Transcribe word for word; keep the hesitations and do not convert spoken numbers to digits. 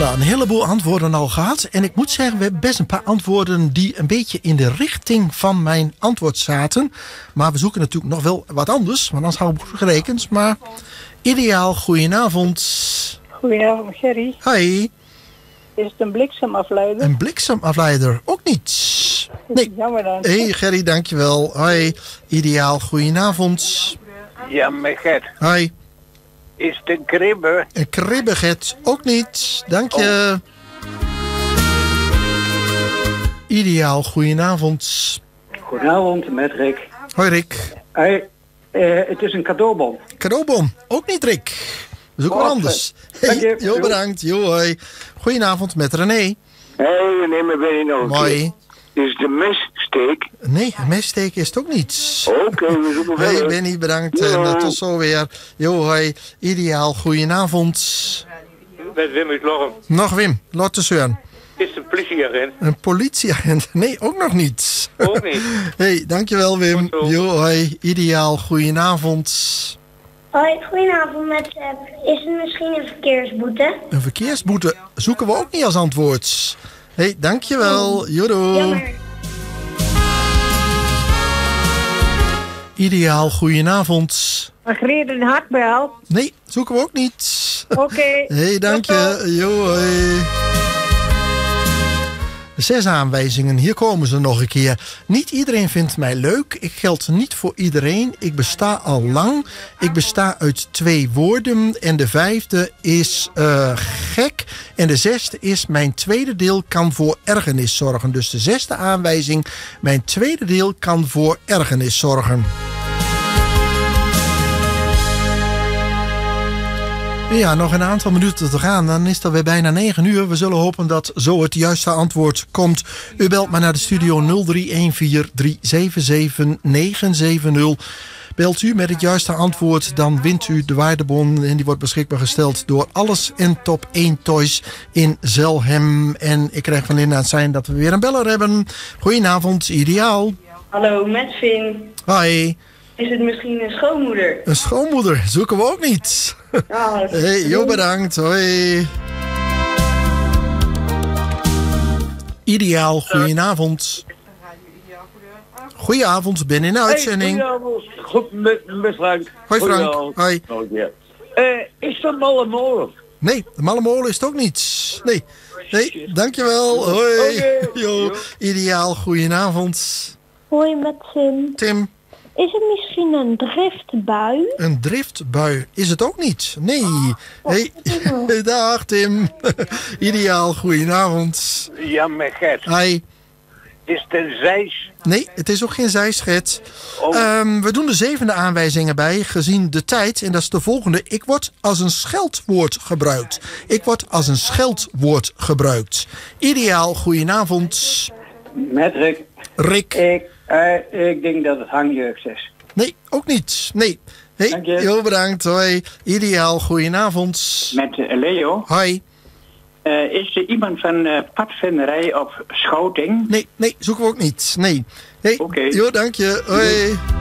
Nou, een heleboel antwoorden al gehad. En ik moet zeggen, we hebben best een paar antwoorden die een beetje in de richting van mijn antwoord zaten. Maar we zoeken natuurlijk nog wel wat anders, want anders hou ik gerekend. Maar ideaal, goedenavond. Goedenavond, Gerry. Hi. Is het een bliksemafleider? Een bliksemafleider, ook niet. Nee. Jammer dan. Hé, hey, Gerry, dankjewel. Hoi. Ideaal, goedenavond. Ja, met Gert. Hoi. Is het een kribbe? Een kribbeget, ook niet. Dank je. Oh. Ideaal, goedenavond. Goedenavond, met Rick. Hoi, Rick. Hoi. Uh, het is een cadeaubon. Cadeaubon, ook niet, Rick. Dat is ook wel anders. Dank je. Hey, jo, bedankt. Jo, hoi. Goedenavond met René. Hé, René, maar ben je nog een Mooi. keer? Is de messteek? Nee, een messteek is het ook niet. Oké, okay, we zoeken verder. Hey Benny, bedankt. Jo. En uh, tot zo weer. Jo, hoi. Ideaal, goedenavond. Met Wim uit Lochem. Nog Wim, Lotte Zeurn. Is het een politieagent? Een politieagent? Nee, ook nog niet. Ook niet. Hey, dankjewel Wim. Jo, hoi. Ideaal, goedenavond. Hoi, goedenavond met Seb. Is het misschien een verkeersboete? Een verkeersboete zoeken we ook niet als antwoord. Hey, dankjewel. Jodo. Jammer. Ideaal, goedenavond. Margreet een hartbel. Nee, zoeken we ook niet. Oké. Okay. Hey, dank je. Jo, hoi. Zes aanwijzingen, hier komen ze nog een keer. Niet iedereen vindt mij leuk. Ik geld niet voor iedereen. Ik besta al lang. Ik besta uit twee woorden. En de vijfde is uh, gek. En de zesde is mijn tweede deel kan voor ergernis zorgen. Dus de zesde aanwijzing. Mijn tweede deel kan voor ergernis zorgen. Ja, nog een aantal minuten te gaan. Dan is het weer bijna negen uur. We zullen hopen dat zo het juiste antwoord komt. U belt maar naar de studio nul drie een vier drie zeven zeven negen zeven nul. Belt u met het juiste antwoord, dan wint u de waardebon. En die wordt beschikbaar gesteld door Alles en Top één Toys in Zelhem. En ik krijg van Linda het zijn dat we weer een beller hebben. Goedenavond, ideaal. Hallo, met Vin. Hi. Is het misschien een schoonmoeder? Een schoonmoeder, zoeken we ook niet. Oh, hey, jo, bedankt. Hoi. Ideaal, goedenavond. Goedenavond, ben in de uitzending. Hey, goedenavond. Goed, met, met Frank. Hoi Frank. Hoi. Oh, yeah. uh, is dat Malle Molen? Nee, de Malle Molen is het ook niet. Nee, nee, dankjewel. Hoi. Okay. Jo. Ideaal, goedenavond. Hoi, met Tim. Tim. Is het misschien een driftbui? Een driftbui is het ook niet. Nee. Hey. Dag Tim. Ideaal, goedenavond. Ja, met Gert. Hi. Is het een zeis? Nee, het is ook geen zijschet. Oh. Um, we doen de zevende aanwijzingen bij, gezien de tijd. En dat is de volgende. Ik word als een scheldwoord gebruikt. Ik word als een scheldwoord gebruikt. Ideaal, goedenavond. Met Rick. Rick. Ik, uh, ik denk dat het hangjeugd is. Nee, ook niet. Nee. Hey, Dank je. Heel bedankt. Hoi. Ideaal, goedenavond. Met uh, Leo. Hoi. Uh, is er iemand van uh, padvinderij of schouting? Nee, nee, zoeken we ook niet. Nee. Hey, Oké. Okay. Jo, dank je. Hoi.